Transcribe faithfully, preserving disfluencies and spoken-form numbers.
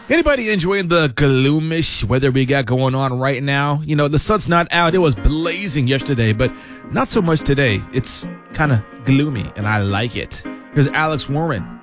Anybody enjoying the gloomish weather we got going on right now? You know, the sun's not out. It was blazing yesterday, but not so much today. It's kind of gloomy, and I like it. Here's Alex Warren.